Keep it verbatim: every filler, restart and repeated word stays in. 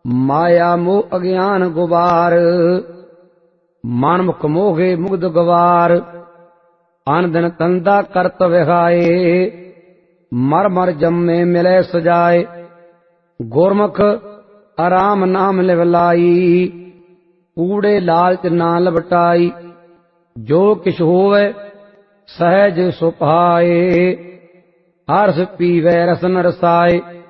माया मोह अज्ञान गुबार। मन मुख मोहे मुग्ध गवार। अन दिन तंदा करत विहाए। मर मर जम्मे मिले सजाए। गुरमुख आराम नाम लिवलाई। कूड़े लालच ना लपटाई। जो किछ होवे सहज सुभाए। हर्ष पीवै रसन रसाए।